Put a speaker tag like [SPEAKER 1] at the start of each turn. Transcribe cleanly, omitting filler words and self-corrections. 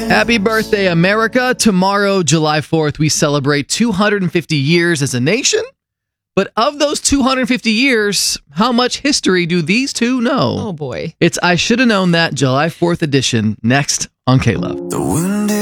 [SPEAKER 1] Happy birthday, America. Tomorrow, July 4th, we celebrate 250 years as a nation. But of those 250 years, how much history do these two know?
[SPEAKER 2] Oh, boy.
[SPEAKER 1] It's I Should Have Known That July 4th edition next on K-Love.